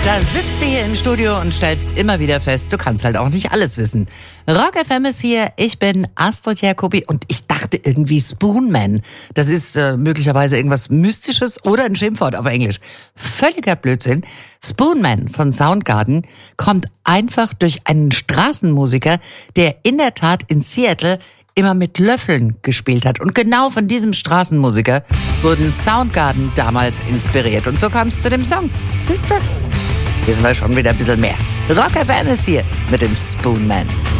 Da sitzt du hier im Studio und stellst immer wieder fest, du kannst halt auch nicht alles wissen. Rock FM ist hier, ich bin Astrid Jacobi und ich dachte irgendwie Spoonman. Das ist möglicherweise irgendwas Mystisches oder ein Schimpfwort auf Englisch. Völliger Blödsinn. Spoonman von Soundgarden kommt einfach durch einen Straßenmusiker, der in der Tat in Seattle immer mit Löffeln gespielt hat. Und genau von diesem Straßenmusiker wurden Soundgarden damals inspiriert. Und so kam es zu dem Song. Siehste? Wissen wir schon wieder ein bisschen mehr. Rock FM ist hier mit dem Spoonman.